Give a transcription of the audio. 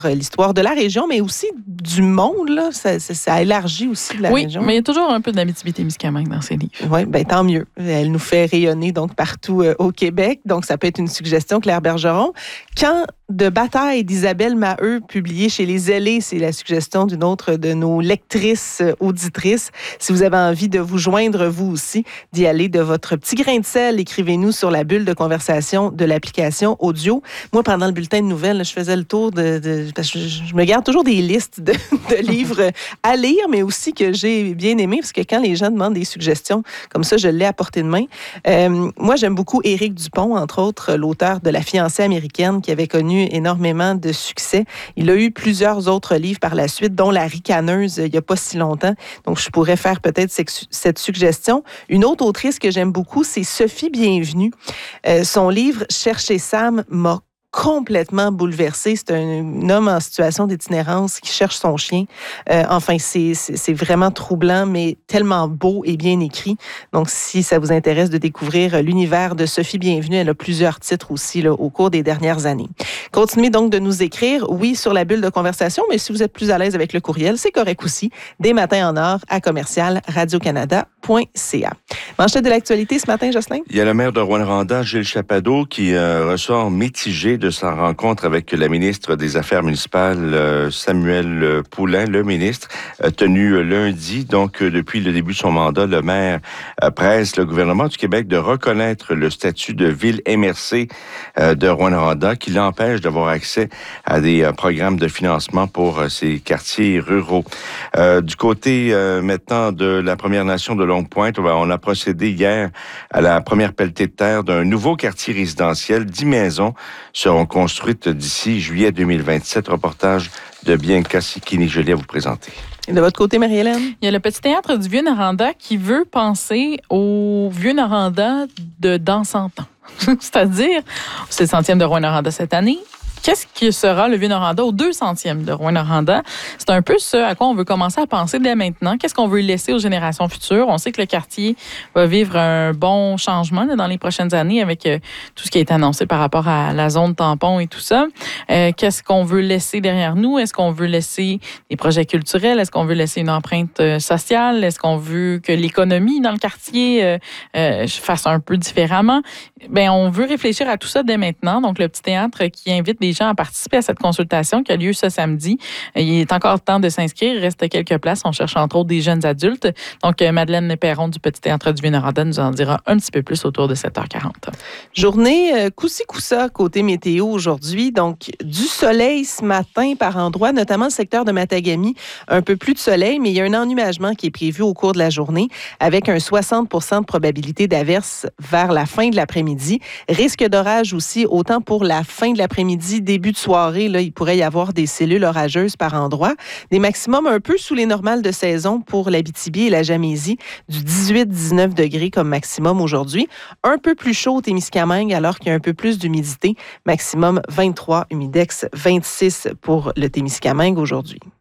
l'histoire de la région, mais aussi du monde. Là. Ça élargit aussi la région. Oui, mais il y a toujours un peu d'Abitibi-Témiscamingue dans ses livres. Oui, bien tant mieux. Elle nous fait rayonner donc partout au Québec. Donc, ça peut être une suggestion, Claire Bergeron. Camp de bataille d'Isabelle Maheu, publié chez Les Ailés. C'est la suggestion d'une autre de nos lectrices, auditrices. Si vous avez envie de vous joindre, vous aussi, d'y aller de votre petit grain de sel, écrivez-nous sur la bulle de conversation de l'application audio. Moi, pendant le bulletin de nouvelles, je faisais le tour parce que je me garde toujours des listes de livres à lire, mais aussi que j'ai bien aimé, parce que quand les gens demandent des suggestions, comme ça, je l'ai à portée de main. Moi, j'aime beaucoup Éric Dupont, entre autres, l'auteur de La fiancée américaine, qui avait connu énormément de succès. Il a eu plusieurs autres livres par la suite, dont La ricaneuse, il n'y a pas si longtemps. Donc, je pourrais faire peut-être cette suggestion. Une autre autrice que j'aime beaucoup, c'est Sophie Bienvenue. Son livre « Chercher Sam » m'a complètement bouleversé. C'est un homme en situation d'itinérance qui cherche son chien. Enfin, c'est vraiment troublant, mais tellement beau et bien écrit. Donc, si ça vous intéresse de découvrir l'univers de Sophie Bienvenue, elle a plusieurs titres aussi là, au cours des dernières années. Continuez donc de nous écrire, oui, sur la bulle de conversation, mais si vous êtes plus à l'aise avec le courriel, c'est correct aussi. Des matins en or à commercial-radiocanada.ca. Manchette de l'actualité ce matin, Jocelyn? Il y a le maire de Rouyn-Noranda, Gilles Chapado, qui ressort mitigé de sa rencontre avec la ministre des Affaires municipales, Samuel Poulin, le ministre, tenu lundi. Donc, depuis le début de son mandat, le maire presse le gouvernement du Québec de reconnaître le statut de ville MRC de Rouyn-Noranda, qui l'empêche d'avoir accès à des programmes de financement pour ces quartiers ruraux. Du côté maintenant de la Première Nation de Longue-Pointe, on a procédé hier à la première pelletée de terre d'un nouveau quartier résidentiel. 10 maisons seront construites d'ici juillet 2027. Reportage de Bianca Sikini-Joly à vous présenter. Et de votre côté, Marie-Hélène? Il y a le Petit Théâtre du Vieux-Noranda qui veut penser au Vieux-Noranda de dans 100 ans. C'est-à-dire, c'est le 100e de Rouyn-Noranda cette année. Qu'est-ce qui sera le Vieux-Noranda au 200e de Rouyn-Noranda? C'est un peu ce à quoi on veut commencer à penser dès maintenant. Qu'est-ce qu'on veut laisser aux générations futures? On sait que le quartier va vivre un bon changement dans les prochaines années avec tout ce qui a été annoncé par rapport à la zone tampon et tout ça. Qu'est-ce qu'on veut laisser derrière nous? Est-ce qu'on veut laisser des projets culturels? Est-ce qu'on veut laisser une empreinte sociale? Est-ce qu'on veut que l'économie dans le quartier fasse un peu différemment? Bien, on veut réfléchir à tout ça dès maintenant. Donc, le Petit Théâtre qui invite les gens à participer à cette consultation qui a lieu ce samedi. Il est encore temps de s'inscrire. Il reste quelques places. On cherche entre autres des jeunes adultes. Donc, Madeleine Perron du Petit Théâtre du Vieux-Noranda nous en dira un petit peu plus autour de 7h40. Journée coussi-coussa côté météo aujourd'hui. Donc, du soleil ce matin par endroits, notamment le secteur de Matagami. Un peu plus de soleil, mais il y a un ennuagement qui est prévu au cours de la journée avec un 60 % de probabilité d'averse vers la fin de l'après-midi. Risque d'orage aussi, autant pour la fin de l'après-midi, début de soirée, là, il pourrait y avoir des cellules orageuses par endroits. Des maximums un peu sous les normales de saison pour l'Abitibi et la Gamésie, du 18-19 degrés comme maximum aujourd'hui. Un peu plus chaud au Témiscamingue alors qu'il y a un peu plus d'humidité. Maximum 23, humidex 26 pour le Témiscamingue aujourd'hui.